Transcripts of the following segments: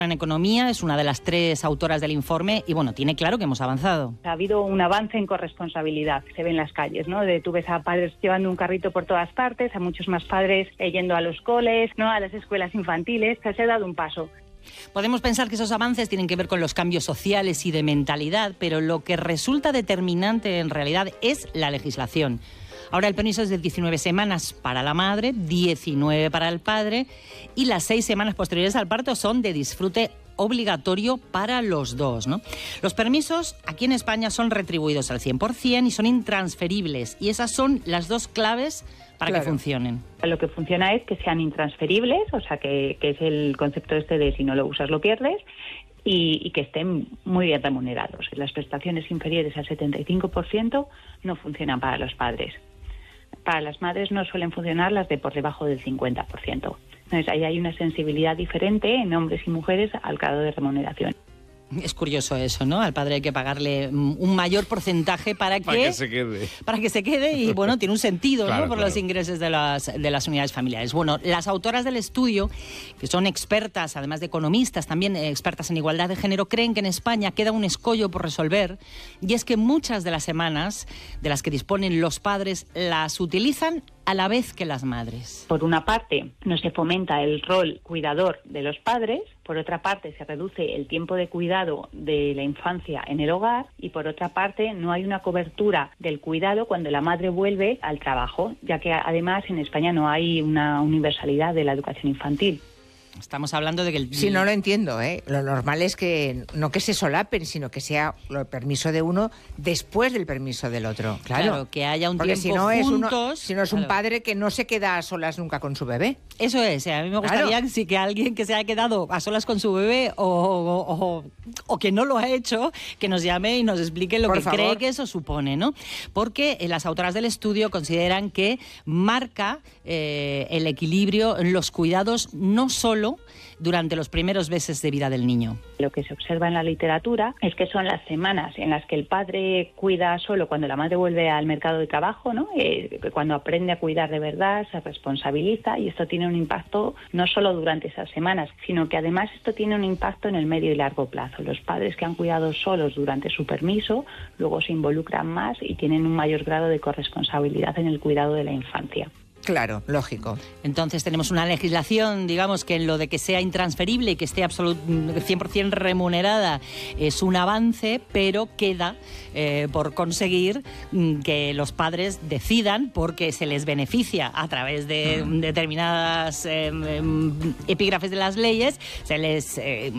En economía, es una de las 3 autoras del informe y, bueno, tiene claro que hemos avanzado. Ha habido un avance en corresponsabilidad, se ve en las calles, ¿no? Tú ves a padres llevando un carrito por todas partes, a muchos más padres yendo a los coles, ¿no? A las escuelas infantiles, se ha dado un paso. Podemos pensar que esos avances tienen que ver con los cambios sociales y de mentalidad, pero lo que resulta determinante en realidad es la legislación. Ahora el permiso es de 19 semanas para la madre, 19 para el padre y las 6 semanas posteriores al parto son de disfrute obligatorio para los dos, ¿no? Los permisos aquí en España son retribuidos al 100% y son intransferibles y esas son las 2 claves para que funcionen. Lo que funciona es que sean intransferibles, o sea, que es el concepto de si no lo usas lo pierdes, y que estén muy bien remunerados. Las prestaciones inferiores al 75% no funcionan para los padres. Para las madres no suelen funcionar las de por debajo del 50%. Entonces, ahí hay una sensibilidad diferente en hombres y mujeres al grado de remuneración. Es curioso eso, ¿no? Al padre hay que pagarle un mayor porcentaje para que se quede. Para que se quede y, bueno, tiene un sentido, claro, ¿no? Por los ingresos de las unidades familiares. Bueno, las autoras del estudio, que son expertas, además de economistas, también expertas en igualdad de género, creen que en España queda un escollo por resolver y es que muchas de las semanas de las que disponen los padres las utilizan a la vez que las madres. Por una parte, no se fomenta el rol cuidador de los padres, por otra parte, se reduce el tiempo de cuidado de la infancia en el hogar y por otra parte, no hay una cobertura del cuidado cuando la madre vuelve al trabajo, ya que además en España no hay una universalidad de la educación infantil. Estamos hablando de que Sí, no lo entiendo, ¿eh? Lo normal es que no que se solapen, sino que sea el permiso de uno después del permiso del otro. Claro, que haya un porque tiempo juntos. Si no es un claro. padre que no se queda a solas nunca con su bebé. Eso es, a mí me gustaría que alguien que se haya quedado a solas con su bebé o que no lo ha hecho, que nos llame y nos explique lo que cree que eso supone, ¿no? Porque las autoras del estudio consideran que marca el equilibrio en los cuidados no solo durante los primeros meses de vida del niño. Lo que se observa en la literatura es que son las semanas en las que el padre cuida solo cuando la madre vuelve al mercado de trabajo, ¿no? Cuando aprende a cuidar de verdad, se responsabiliza y esto tiene un impacto no solo durante esas semanas, sino que además esto tiene un impacto en el medio y largo plazo. Los padres que han cuidado solos durante su permiso luego se involucran más y tienen un mayor grado de corresponsabilidad en el cuidado de la infancia. Claro, lógico. Entonces tenemos una legislación, digamos, que en lo de que sea intransferible y que esté 100% remunerada es un avance, pero queda por conseguir que los padres decidan, porque se les beneficia a través de determinadas epígrafes de las leyes, se les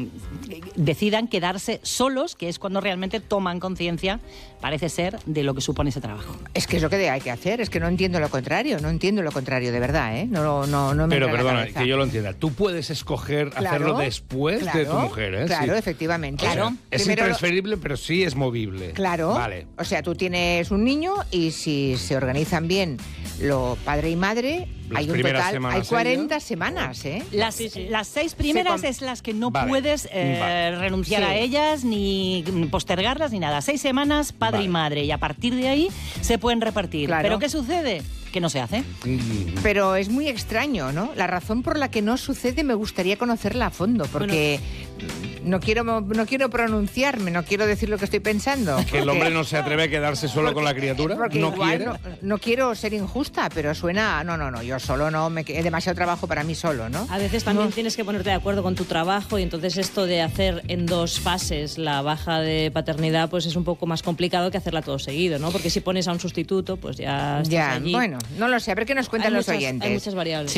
decidan quedarse solos, que es cuando realmente toman conciencia, parece ser, de lo que supone ese trabajo. Es que es lo que hay que hacer, es que no entiendo lo contrario, de verdad, ¿eh? No me Pero perdona, que yo lo entienda. Tú puedes escoger hacerlo después de tu mujer, ¿eh? Claro, sí. Efectivamente. O sea, Claro. es intransferible, pero sí es movible. Claro. Vale. O sea, tú tienes un niño y si se organizan bien lo padre y madre, hay un total, hay 40 semanas, ¿eh? Las 6 primeras es las que no puedes renunciar a ellas, ni postergarlas, ni nada. 6 semanas, padre y madre, y a partir de ahí se pueden repartir. Claro. ¿Pero qué sucede? Que no se hace. Pero es muy extraño, ¿no? La razón por la que no sucede me gustaría conocerla a fondo, porque no quiero pronunciarme, no quiero decir lo que estoy pensando. ¿Que el hombre no se atreve a quedarse solo con la criatura? Porque ¿No igual quiere? no quiero ser injusta, pero suena... No, yo solo no, es demasiado trabajo para mí solo, ¿no? A veces también tienes que ponerte de acuerdo con tu trabajo y entonces esto de hacer en 2 fases la baja de paternidad pues es un poco más complicado que hacerla todo seguido, ¿no? Porque si pones a un sustituto, pues ya estás allí. Bueno, no lo sé, a ver qué nos cuentan los oyentes. Hay muchas variables.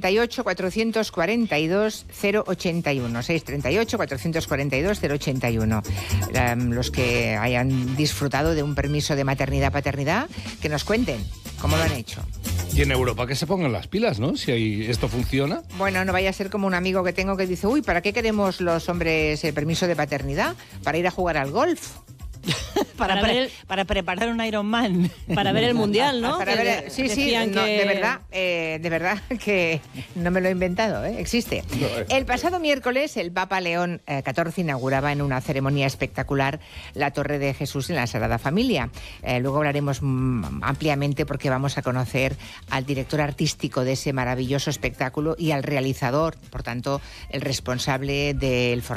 638-442-081. 638-442-081. Los que hayan disfrutado de un permiso de maternidad-paternidad, que nos cuenten cómo lo han hecho. Y en Europa que se pongan las pilas, ¿no? Si esto funciona. Bueno, no vaya a ser como un amigo que tengo que dice, uy, ¿para qué queremos los hombres el permiso de paternidad? Para ir a jugar al golf. para preparar un Ironman. Para ver el Mundial, ¿no? Sí, no, de verdad que no me lo he inventado, existe. El pasado miércoles el Papa León XIV inauguraba en una ceremonia espectacular la Torre de Jesús en la Sagrada Familia. Luego hablaremos ampliamente porque vamos a conocer al director artístico de ese maravilloso espectáculo y al realizador, por tanto, el responsable del